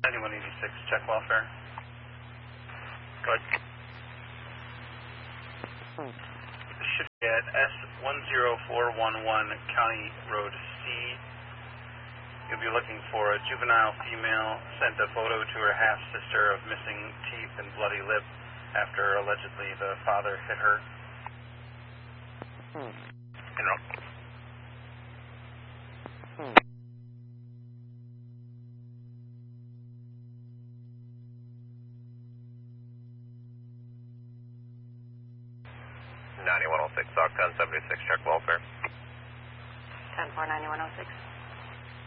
9186, check welfare. Good. This should be at S10411 County Road C. You'll be looking for a juvenile female, sent a photo to her half-sister of missing teeth and bloody lip after allegedly the father hit her. Enroll. .9106, SOC 1076, check welfare. 10-4, 9106.